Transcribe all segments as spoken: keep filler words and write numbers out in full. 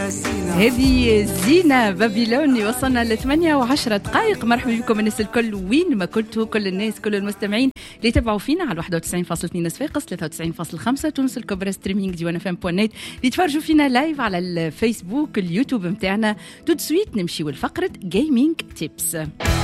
هذه زينة بابلوني. وصلنا لثمانية وعشرة دقائق. مرحبا بكم الناس الكل وين ما كنتوا، كل الناس كل المستمعين اللي يتابعوا فينا على واحد وتسعين فاصلة اثنين صفاقس ثلاثة وتسعين فاصلة خمسة تونس الكبرى، ستريمينغ ديوان اف ام بوان نت، اللي يتفرجوا فينا لايف على الفيسبوك اليوتيوب نتاعنا. تو سويت نمشيو لفقرة جيمنج تيبس.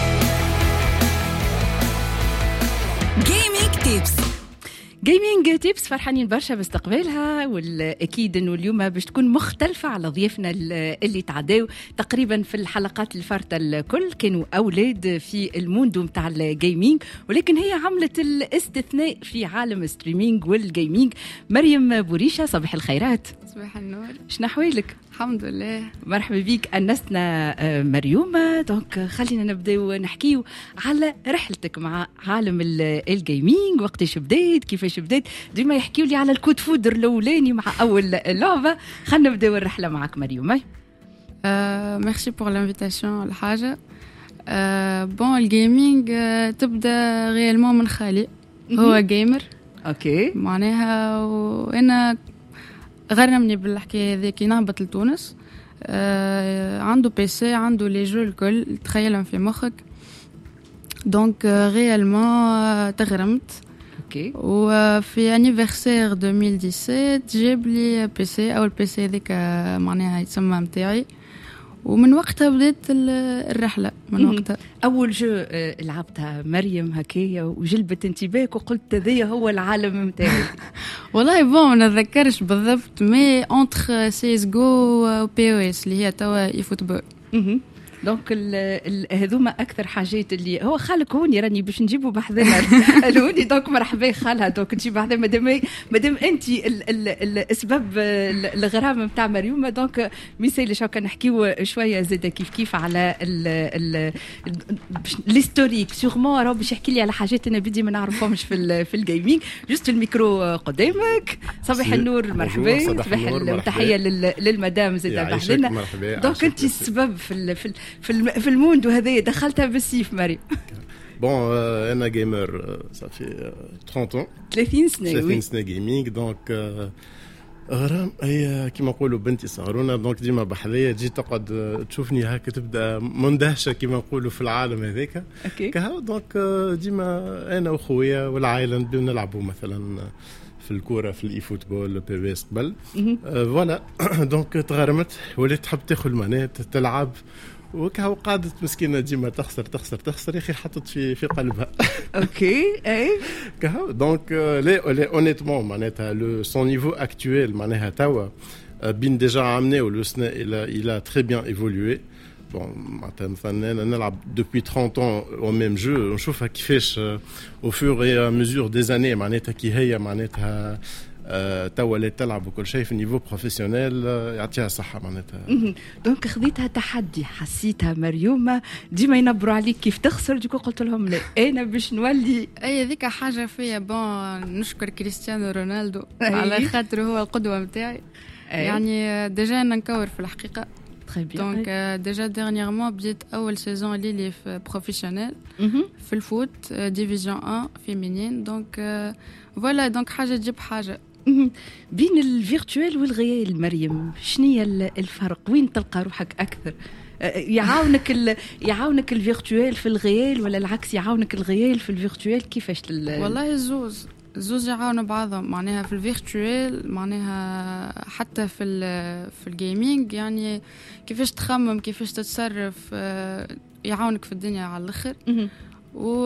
جيمنج تيبس جيمنج تيبس فرحانين برشا باستقبالها، والاكيد انه اليوم باش تكون مختلفه على ضيافنا اللي تعداو تقريبا في الحلقات الفارطه. الكل كانوا اولاد في الموندو نتاع الجيمنج، ولكن هي عملت الاستثناء في عالم الستريمينج والجيمنج. مريم بوريشه، صباح الخيرات. صباح النور. شنو احوالك؟ الحمد لله. مرحبا بيك. أنسنا مريومة. دونك خلينا نبداو نحكيو على رحلتك مع عالم الجيمنج، وقتاش بديت، كيفاش بديت. ديما يحكيوا لي على الكود فودر الاولاني مع اول لعبه. خلينا نبداو الرحله معك مريومة. آه، ميرسي بور لانفيتاسيون. الحاجه آه، بون الجيمنج آه، تبدا ريالمون من خالي، هو جيمر. اوكي. معناها وانا غرمني بالحكايه هذيك نهبط لتونس. آه، عنده بيسي، عنده لي جو الكل تخيلهم في مخك. دونك ريالمون تغرمت. اوكي. وفي انيفرسير ألفين وسبعطاش جاب لي بيسي، اول بيسي هذيك معناها يتسمى متاعي، ومن وقتها بدات الرحله. من وقتها اول جو لعبتها مريم هكايا وجلبت انتباهك وقلت هذا هو العالم نتاعي؟ والله بون ما نتذكرش بالضبط، مي اونتر سيس جو وبي او اس اللي هي توا اي فوتبول. دونك هذوما اكثر حاجات اللي هو خالك هوني راني باش نجيبه بحذنا الهوني. دونك مرحبا خالها. دونك تجيب بحذنا مادام مادام انت الاسباب الغرام نتاع مريومه. دونك ميسالش هكا نحكيو شويه زاده كيف كيف على الهيستوريك. سيغمون راه باش يحكي لي على حاجات انا بدي ما نعرفهمش في في الجيمنج. جوست الميكرو قدامك. صباح النور. مرحبا. صباح التحيه للمدام زاده بحذنا. دونك انت السبب في في في الموند وهذا دخلتها بالسيف مريم. بون انا جيمر صافي ثلاثين ثلاثين سنه. ثلاثين سنه جيمنج. دونك غرام هي كيما نقولوا بنتي صغرونا. دونك ديما بحذايا تجي تقعد تشوفني هكا تبدا مندهشه كيما نقولوا في العالم هذاك كهو. دونك ديما انا وخويا والعائله نبداو نلعبوا مثلا في الكوره في الاي فوتبول بي بي اس قبل. فوالا دونك تغرمت وليت تحب تاخذ مانات تلعب وكهو. قعدت مسكينه ديما تخسر تخسر تخسر. يا اخي حطت في في قلبها. اوكي. اي كهو. دونك لا لا اونيتمون معناتها لو سون نيفو اكطويل معناها توا بين ديجا عامناه ولو سنه الى الى تري بيان ايفولوي. بون معناتها مثلا انا نلعب دوبوي ثلاثين ans او ميم جو، نشوفها كيفاش او فور اي ميزور دي زاني معناتها كي هي معناتها أه توا اللي تلعب وكل شيء في النيفو بروفيسيونيل. أه يعطيها الصحه معناتها. دونك خذيتها تحدي، حسيتها مريومه ديما ينبروا عليك كيف تخسر، ديكو قلت لهم لا انا باش نولي. اي ذيك حاجه فيا. بون نشكر كريستيانو رونالدو على خاطر هو القدوه نتاعي. يعني ديجا انا نكور في الحقيقه. دونك ديجا ديرنييرمون بديت اول سيزون اللي لي في بروفيسيونيل في الفوت ديفيزيون واحد فيمينين. دونك فوالا دونك حاجه تجيب حاجه. بين الفيرتوال والغيال مريم شنية الفرق؟ وين تلقى روحك أكثر؟ يعاونك ال... يعاونك الفيرتوال في الغيال ولا العكس يعاونك الغيال في الفيرتوال؟ كيفاش ال... والله الزوز زوز يعاونوا بعضهم. معناها في الفيرتوال معناها حتى في في الجيمنج يعني كيفاش تخمم كيفاش تتصرف يعاونك في الدنيا على الآخر. و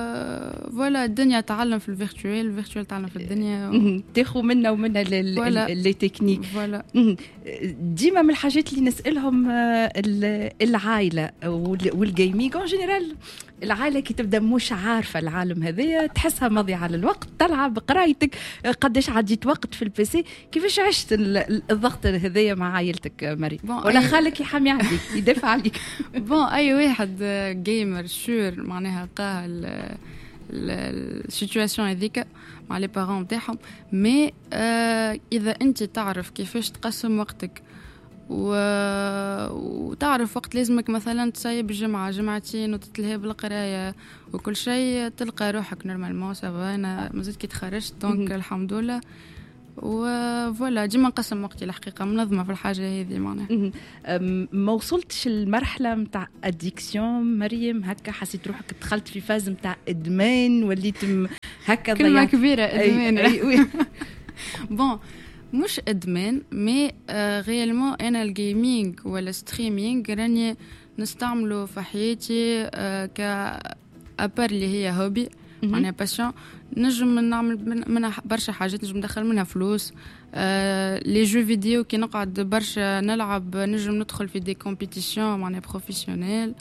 فوالا الدنيا تعلم في الفيرتوال، الفيرتوال تعلم في الدنيا. تاخذ منا ومنا لي تكنيك. فوالا ديما من الحاجات اللي نسألهم العائلة والجيمنج اون جينيرال. العائلة كي تبدا مش عارفة العالم هذايا تحسها مضيعة للوقت، تلعب قرايتك قداش عديت وقت في البيسي. كيفاش عشت الضغط هذايا مع عائلتك مريم؟ ولا خالك يحمي عليك يدافع عليك؟ بون اي واحد جيمر شور معناها لقاه السيتواسيون هذيك مع لي بارون نتاعهم. مي آه اذا انت تعرف كيفاش تقسم وقتك و... وتعرف وقت لازمك مثلا تسيب جمعة جمعتين وتتلهي بالقراية وكل شيء، تلقى روحك نورمالمون سافا. انا مازلت كي تخرجت دونك الحمد لله وفوالا ديما نقسم وقتي الحقيقه منظمه في الحاجه هذه معناها. ما وصلتش المرحله نتاع اديكسيون مريم هكا حسيت روحك دخلت في فاز نتاع ادمان وليت هكا كلمه كبيره ادمان أي أي بون مش ادمان مي غيالمون انا الجيمنج ولا ستريمينغ راني نستعمله في حياتي ك ابار اللي هي هوبي معناها باسيون نجم نعمل منها برشا حاجات نجم ندخل منها فلوس. آه لي جو فيديو كي نقعد برشا نلعب نجم ندخل في دي كومبيتيسيون معناها بروفيسيونيل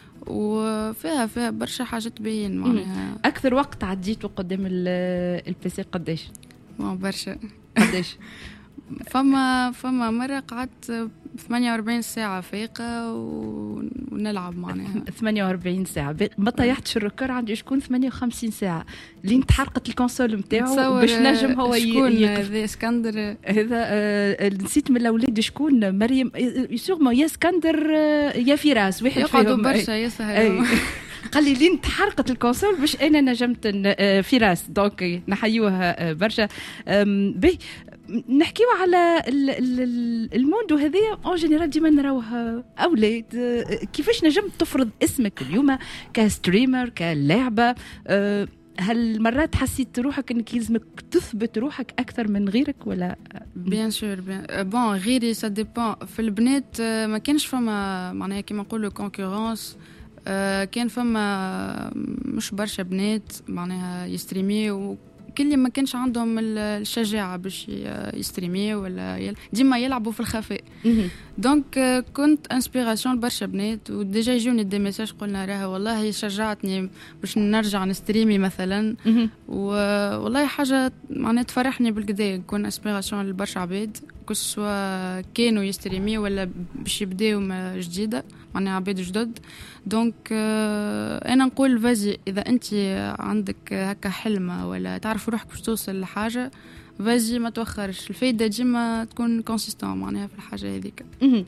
وفيها فيها برشا حاجات باين معناها. اكثر وقت عديته قدام البيسي قداش؟ برشا قداش؟ فما فما مرة قعدت ثمانية وأربعين ساعة فايقة ونلعب معناها ثمانية وأربعين ساعة ما طيحتش الركور عندي شكون ثمانية وخمسين ساعة لين تحرقت الكونسول نتاعو باش نجم هو شكون هذا اسكندر هذا آه نسيت من الاولاد شكون مريم سورمون يا اسكندر يا فراس واحد يقعدوا برشا يسهروا قال لي لين تحرقت الكونسول باش انا نجمت فراس دونك نحيوها برشا. بي نحكيو على الموندو هذايا اون جينيرال ديما نراوها اولاد كيفاش نجم تفرض اسمك اليوم كستريمر كلاعبه. هل مرات حسيت روحك انك لازمك تثبت روحك اكثر من غيرك ولا؟ بيان سور بيان بون غيري سا ديبون. في البنات ما كانش فما معناها كيما نقولوا كونكورونس. كان فما مش برشا بنات معناها يستريمي كل ما كانش عندهم الشجاعة باش يستريمي ولا يل... ديما يلعبوا في الخفاء. دونك كنت انسبيراسيون لبرشا بنات وديجا يجوني دي ميساج قلنا راها والله شجعتني باش نرجع نستريمي مثلا والله حاجة معناها تفرحني بالكدا نكون انسبيراسيون لبرشا عباد كسوا كانوا يستريمي ولا باش يبداو جديدة معناها عباد جدد. دونك انا نقول فازي اذا انت عندك هكا حلمة ولا تعرف روحك باش توصل لحاجة فازي ما توخرش. الفايدة ديما تكون كونسيستون معناها في الحاجة هذيك.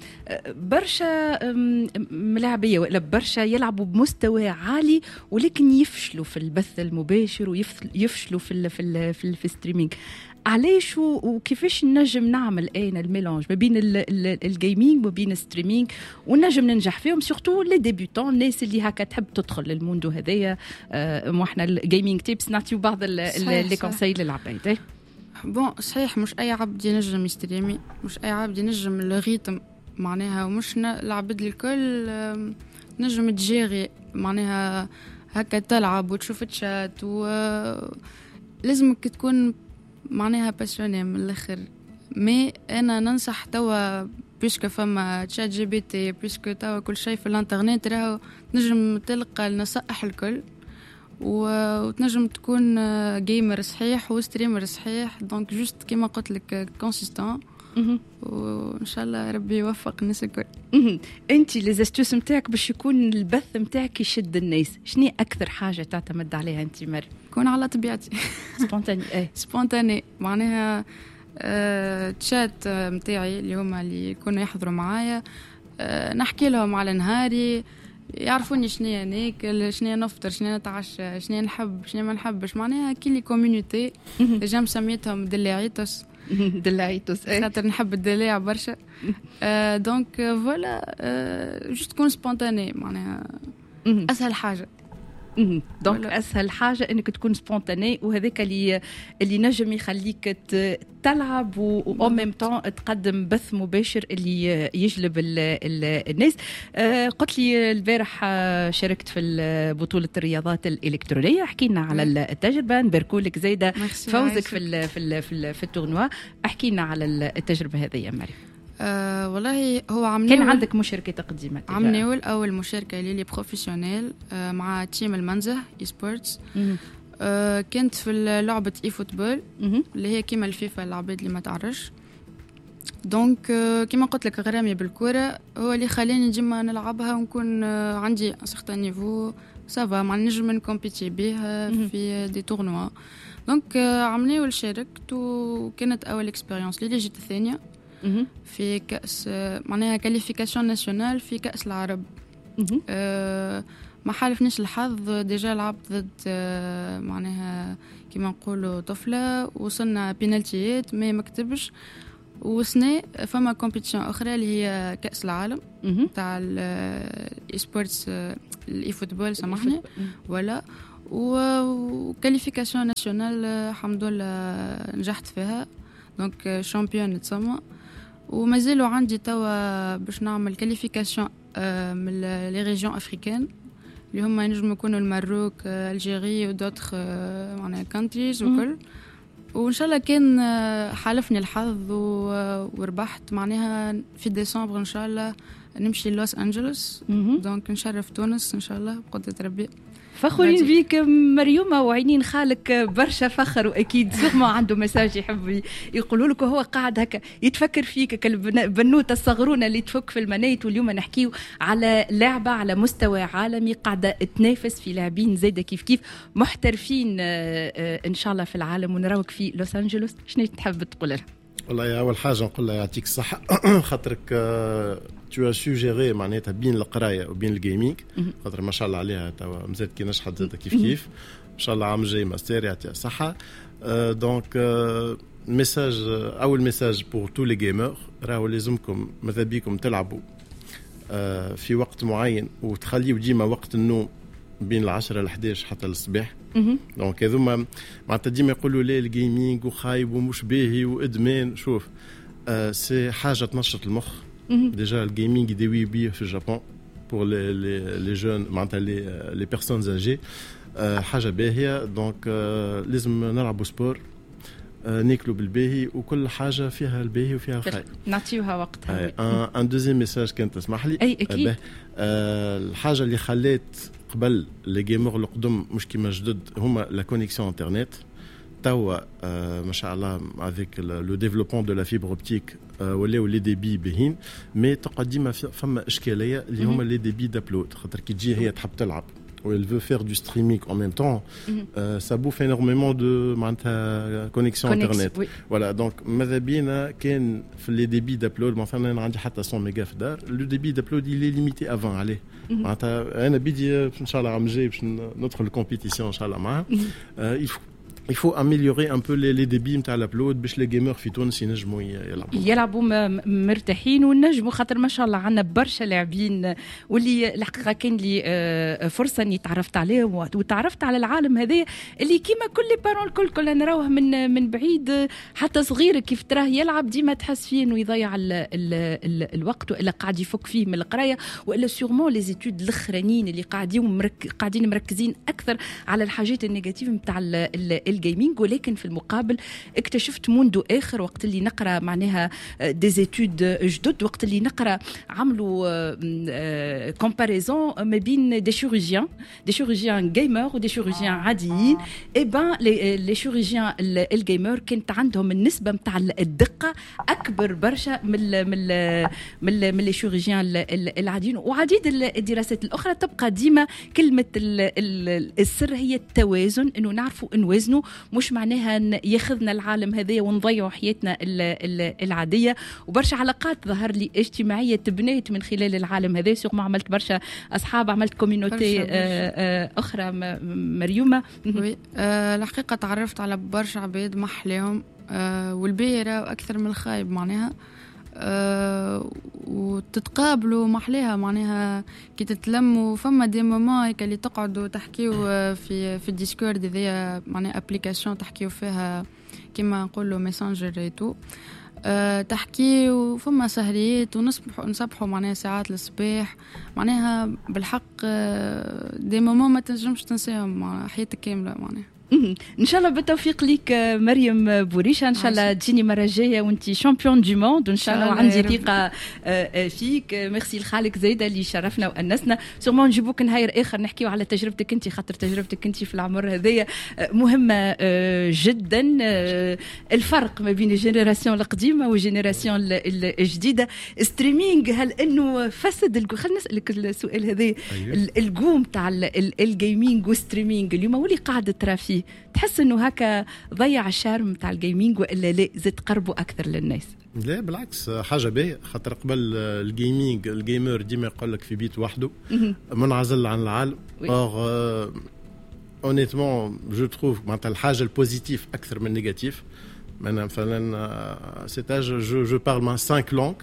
برشا ملاعبية ولا برشا يلعبوا بمستوى عالي ولكن يفشلوا في البث المباشر ويفشلوا في ال في ال في, ال في الستريمينج. علاش وكيفاش نجم نعمل اين الميلانج ما بين الجيمنج وبين الستريمينج ونجم ننجح فيهم سورتو لي ديبيوتون الناس اللي هكا تحب تدخل للموندو هذايا. مو احنا الجيمنج تيبس نعطيو بعض لي كونساي للعباد. بون صحيح مش اي عبد ينجم يستريمي مش اي عبد ينجم الريتم معناها ومش العبد الكل نجم تجيري معناها هكا تلعب وتشوف تشات ولازمك تكون معناها باسيوني من الاخر. مي انا ننصح توا بيسكو فما تشات جي بي تي بيسكو توا كل شيء في الانترنت راهو نجم تلقى النصائح الكل وتنجم تكون جيمر صحيح وستريمر صحيح. دونك جوست كيما قلت لك كونسيستون وان شاء الله ربي يوفق الناس الكل. انت لي زاستوس نتاعك باش يكون البث نتاعك يشد الناس شنو اكثر حاجه تعتمد عليها انت مريم؟ كون على طبيعتي سبونتاني. اي سبونتاني معناها أه تشات نتاعي اللي هما اللي يكونوا يحضروا معايا أه نحكي لهم على نهاري يعرفوني شنو ناكل شنو نفطر شنو نتعشى شنو نحب شنو ما نحبش معناها كي لي كوميونيتي ديجا مسميتهم دليعيتوس دليعيتوس خاطر نحب الدليع برشا. آه دونك فوالا آه جوست تكون سبونتاني معناها اسهل حاجه. دونك اسهل حاجه انك تكون سبونتاني وهذاك اللي اللي نجم يخليك تلعب و ميم طون تقدم بث مباشر اللي يجلب ال ال الناس. آه قلت لي البارح شاركت في بطوله الرياضات الالكترونيه احكي لنا على التجربه نباركوا لك زايده فوزك في ال في ال في, ال في التورنوا. احكي لنا على التجربه هذه يا مريم. أه والله هو عملي كان عندك مشاركة تقديمات عملي أول أول مشاركة لي بروفيسيونيل أه مع تيم المنزه إي سبورتس. أه كنت في لعبة إي فوتبول اللي هي كيما الفيفا العباد اللي ما تعرفش. دونك أه كيما قلت لك غرامي بالكرة هو اللي خلاني ديما نلعبها ونكون أه عندي سيغتان نيفو سافا مع نجم نكومبيتي بيه في دي تورنوا. دونك أه عملي أول شاركت وكانت أول إكسبيريونس لي جيت الثانية في كأس معناها كاليفيكاسيون ناسيونال في كأس العرب. أه ما حالفنيش الحظ. ديجا لعبت ضد معناها كيما نقولوا طفله، وصلنا بينالتيات ما مكتبش. وسنة فما كومبيتيشن اخرى اللي هي كاس العالم تاع الاي سبورتس الاي فوتبول سامحني ولا وكاليفيكاسيون ناسيونال الحمد لله نجحت فيها، دونك شامبيون تسمى. ومازالوا عندي توا باش نعمل كاليفيكاسيون من لي ريجيون افريكان اللي هما ينجموا يكونوا المروك الجيري ودوتر معناها كانتريز وكل. وان شاء الله كان حالفني الحظ وربحت معناها في ديسمبر ان شاء الله نمشي لوس انجلوس، دونك نشرف تونس ان شاء الله بقدرة ربي. فخورين بيك مريومة وعينين خالك برشا فخر، واكيد سوغما عنده مساج يحب يقولوا لك، هو قاعد هكا يتفكر فيك كالبنوته الصغرونه اللي تفك في المنايت. واليوم نحكيو على لعبه على مستوى عالمي قاعده تنافس في لاعبين زاده كيف كيف محترفين ان شاء الله في العالم، ونراوك في لوس انجلوس. شنو تحب تقول لها؟ والله اول حاجه نقول لها يعطيك الصحه خاطرك تو سوجيري معناتها بين القرايه وبين الجيمنج، خاطر ما شاء الله عليها توا مزاد كي نشحت زاد كيف كيف ان شاء الله عام جاي ماستر يعطيها الصحه. دونك ميساج اول ميساج بور تو لي جيمر، راهو لازمكم ماذا بيكم تلعبوا في وقت معين وتخليوا ديما وقت النوم بين العشرة لحداش حتى الصباح. دونك هذوما معناتها ديما يقولوا لي الجيمنج وخايب ومش باهي وادمان. شوف آه سي حاجه تنشط المخ. ديجا الجيمنج يداوي بيه في اليابان بور لي لي لي جون معناتها لي لي بيرسونز اجي آه حاجه باهيه. دونك آه لازم نلعبوا سبور، آه ناكلوا بالباهي، وكل حاجه فيها الباهي وفيها الخير نعطيوها وقتها. آه ان دوزيام ميساج كنت تسمح لي. اي اكيد. آه الحاجه اللي خلات قبل لي جيمر القدم مش كيما جدد هما لا كونيكسيون انترنت. توا آه ما شاء الله avec لو ديفلوبمون دو لا فيبر اوبتيك ولاو لي ديبي باهين، مي تقعد ديما فما اشكاليه اللي هما لي ديبي دابلود. خاطر كي تجي هي تحب تلعب ou elle veut faire du streaming en même temps, mm-hmm. euh, ça bouffe énormément de معناتها connexion internet. Oui. Voilà, donc ماذا بينا كان في les débits d'upload مثلا انا عندي حتى مية ميجا في الدار، le débit d'upload il est limité à vingt عليه. معناتها انا بدي ان شاء الله عام جاي باش ندخل الكومبيتيسيون ان شاء الله معاه. il faut il faut améliorer un peu les, les débits نتاع الابلود باش لي جيمر في تونس ينجموا يلعبوا يلعبوا مرتاحين ونجموا، خاطر ما شاء الله عندنا برشا لاعبين واللي الحقيقه كان لي فرصه اني تعرفت عليهم وتعرفت على العالم هذا اللي كيما كل بارون الكل كل نراوه من من بعيد، حتى صغير كيف تراه يلعب ديما تحس فيه انه يضيع ال ال ال الوقت والا قاعد يفك فيه من القرايه، والا سيغمون لي زيتود الاخرانيين اللي قاعدين مرك قاعدين مركزين اكثر على الحاجات النيجاتيف نتاع الجيمنج. ولكن في المقابل اكتشفت منذ اخر وقت اللي نقرا معناها دي زيتود جدد، وقت اللي نقرا عملوا كومباريزون ما بين دي شيروجيان دي شيروجيان جيمر ودي شيروجيان عاديين. اي بان لي شيروجيان الجيمر كانت عندهم النسبه نتاع الدقه اكبر برشا من من من لي شيروجيان العاديين. وعديد الدراسات الاخرى تبقى ديما كلمه السر هي التوازن، انه نعرفوا نوازنوا، مش معناها ياخذنا العالم هذايا ونضيعوا حياتنا العاديه. وبرشا علاقات ظهر لي اجتماعيه تبنيت من خلال العالم هذا، سوق ما عملت برشا اصحاب، عملت كوميونيتي اخرى مريومه. وي أه الحقيقه تعرفت على برشا عباد محليهم أه والبيرة واكثر من الخايب معناها أه وتتقابلوا محليها معناها كي تتلموا فما دي مومون هيك اللي تقعدوا تحكيوا في في الديسكورد ذي معناها ابليكاسيون تحكيوا فيها كما نقولوا ميسنجر ايتو أه تحكي وفما سهريات ونصبحوا نصبحوا معناها ساعات الصباح معناها بالحق أه دي مومون ما تنجمش تنساهم حياتك كامله معناها. ان شاء الله بالتوفيق ليك مريم بوريشة، ان شاء الله تجيني مره جايه وانت شامبيون دي موند ان شاء الله، وعندي ثقه فيك. ميرسي لخالك زايده اللي شرفنا وانسنا. سورمون نجيبوك نهار اخر نحكيو على تجربتك انت، خاطر تجربتك انت في العمر هذايا مهمه جدا. الفرق ما بين الجينيراسيون القديمه والجينيراسيون الجديده، ستريمينغ هل انه فسد؟ خلينا نسالك السؤال هذا. الجوم تاع الجيمنج والستريمينغ اليوم واللي قاعد ترى فيه، تحس انه هكا ضيع الشارم تاع الجيمنج والا لا زاد قربوا اكثر للناس؟ لا بالعكس حاجه باهيه، خاطر قبل الجيمنج الجيمر ديما يقول لك في بيت وحده منعزل عن العالم. اور اونيتمون جو تروف معناتها الحاجه البوزيتيف اكثر من النيجاتيف. مثلا سيتاج جو جو بارل مع خمس لونغ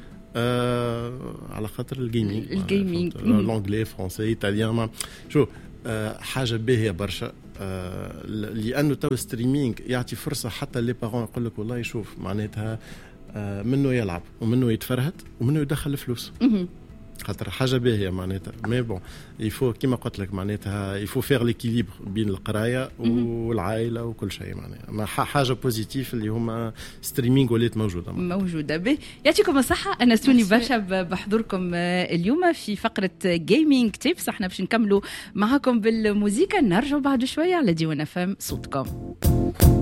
على خاطر الجيمنج الجيمنج لونجلي فرونسي ايطاليان. شو حاجه باهيه برشا، لانه تو ستريمينغ يعطي فرصه حتى لي بارون يقول لك والله شوف معناتها منه يلعب ومنه يتفرهد ومنه يدخل فلوس، خاطر حاجه باهيه معناتها. مي بون يفو كيما قلت لك معناتها يفو فيغ ليكيليبر بين القرايه والعائله وكل شيء، معناها حاجه بوزيتيف اللي هما ستريمينغ ولات موجوده موجوده به. يعطيكم الصحه، انا سوني برشا بحضوركم اليوم في فقره جيمنج تيبس. احنا باش نكملوا معكم بالموسيقى، نرجعوا بعد شويه على ديوان اف ام صوتكم.